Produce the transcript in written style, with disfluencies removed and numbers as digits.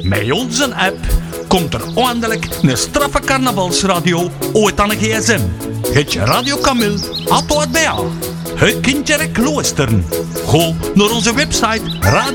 Met onze app komt er eindelijk een straffe carnavalsradio ooit aan een gsm. Het je Radio Camille, Atto het bij jou. Het kindje luisteren. Ga naar onze website